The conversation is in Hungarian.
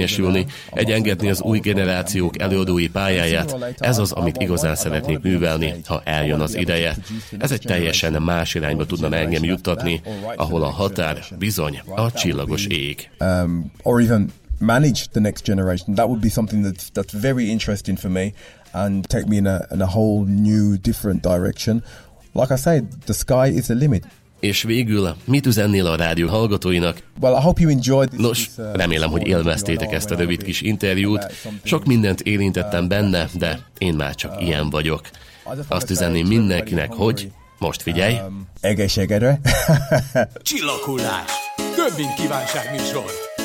érvényesülni, egyengedni az új generációk előadói pályáját. Ez az, amit igazán szeretnék művelni, ha eljön az ideje. Ez egy teljesen más irányba tudna engem juttatni, ahol a határ bizony a csillagos ég. Or even manage the next generation. That would be something that's very interesting for me and take me in a whole new, different direction. Like I say, the sky is the limit. És végül, mit üzennél a rádió hallgatóinak? Well, I hope you enjoyed this. Nos, remélem, hogy élveztétek ezt a rövid kis interjút. Sok mindent érintettem benne, de én már csak ilyen vagyok. Azt üzenném mindenkinek, hogy most figyelj! Egészségedre! Csillaghullás. Több mint kívánságműsor.